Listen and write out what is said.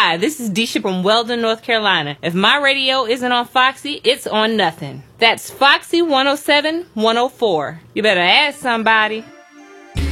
Hi, this is Deisha from Weldon, North Carolina. If my radio isn't on Foxy, it's on nothing. That's Foxy 107, 104. You better ask somebody.